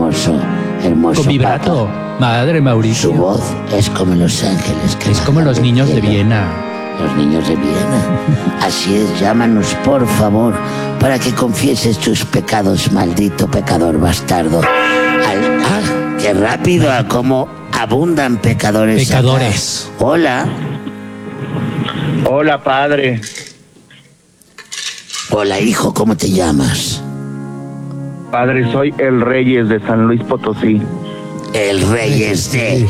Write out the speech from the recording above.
hermoso Con vibrato. Papa. Madre Su Mauricio. voz es como los ángeles que Es como bajan los del niños de cielo. Viena. Los niños de Viena. Así es, llámanos por favor para que confieses tus pecados, maldito pecador bastardo. ¡Qué rápido! A cómo abundan pecadores. acá. Pecadores. Hola. Hola, padre. Hola, hijo, ¿cómo te llamas? Padre, soy el Reyes de San Luis Potosí. El Reyes de